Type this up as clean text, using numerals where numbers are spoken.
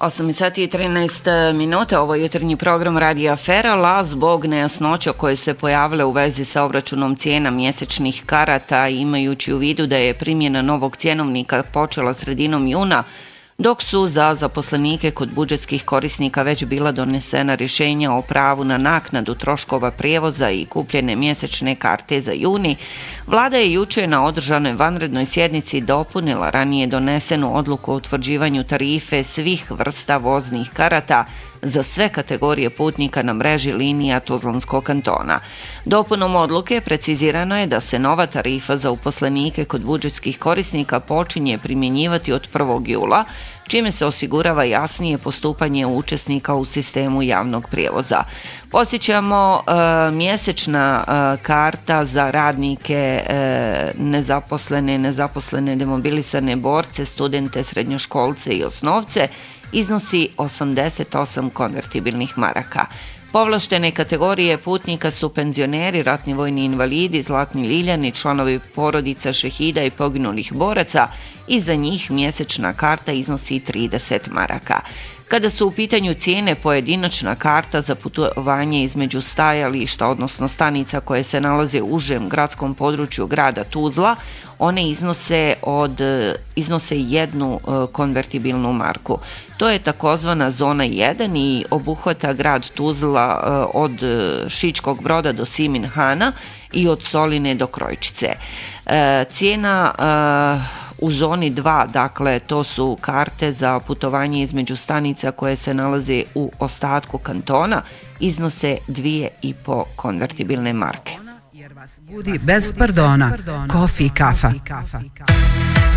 8:13, ovo je jutarnji program Radija Afera. Zbog nejasnoća koje se pojavile u vezi sa obračunom cijena mjesečnih karata, imajući u vidu da je primjena novog cjenovnika počela sredinom juna, dok su za zaposlenike kod budžetskih korisnika već bila donesena rješenja o pravu na naknadu troškova prijevoza i kupljene mjesečne karte za juni, Vlada je jučer na održanoj vanrednoj sjednici dopunila ranije donesenu odluku o utvrđivanju tarife svih vrsta voznih karata za sve kategorije putnika na mreži linija Tuzlanskog kantona. Dopunom odluke precizirano je da se nova tarifa za uposlenike kod budžetskih korisnika počinje primjenjivati od 1. jula, čime se osigurava jasnije postupanje učesnika u sistemu javnog prijevoza. Podsjećamo, mjesečna karta za radnike, nezaposlene, demobilisane borce, studente, srednjoškolce i osnovce iznosi 88 konvertibilnih maraka. Povlaštene kategorije putnika su penzioneri, ratni vojni invalidi, zlatni ljiljani, članovi porodica šehida i poginulih boraca i za njih mjesečna karta iznosi 30 maraka. Kada su u pitanju cijene, pojedinačna karta za putovanje između stajališta, odnosno stanica koje se nalaze u užem gradskom području grada Tuzla, one iznose 1 konvertibilnu marku. To je takozvana zona 1 i obuhvata grad Tuzla od Šičkog Broda do Siminhana i od Soline do Krojčice. Cijena u zoni 2, dakle, to su karte za putovanje između stanica koje se nalaze u ostatku kantona, iznose 2,5 konvertibilne marke. Jer vas budi bez pardona, kofi i kafa.